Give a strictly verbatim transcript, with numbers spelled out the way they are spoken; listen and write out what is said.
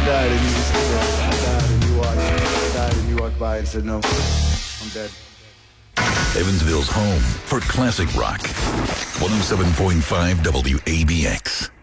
died and you said that. I died and you walked, I died and you walked by and said no, I'm dead. Evansville's home for classic rock. one oh seven point five W A B X.